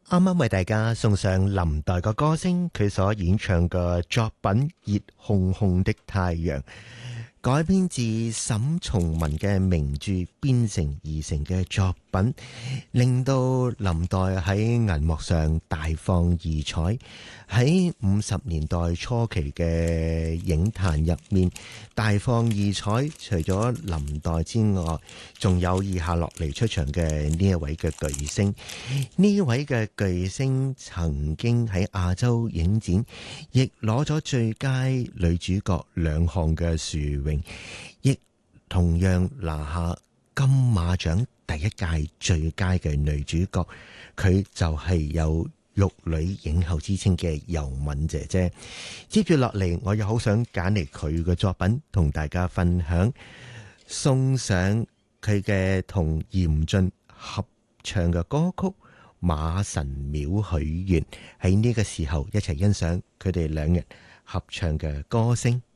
啱啱為大家送上林黛嘅歌聲，佢所演唱嘅作品《熱烘烘的太陽》，改編自沈從文嘅名著編成而成嘅作品，令到林黛喺銀幕上大放異彩。喺50年代初期嘅影壇入面，大放異彩，除咗林黛之外，仲有以下落嚟出場嘅呢一位嘅巨星。呢位嘅巨星曾經喺亞洲影展亦攞咗最佳女主角2項嘅殊榮，亦同樣拿下金馬獎第一屆最佳嘅女主角。佢就係有玉女影后之稱嘅尤敏姐姐。接住落嚟，我又好想揀嚟佢嘅作品同大家分享，送上佢嘅同嚴俊合唱嘅歌曲《馬神廟許願》。喺呢個時候一齊欣賞佢哋兩人合唱嘅歌聲。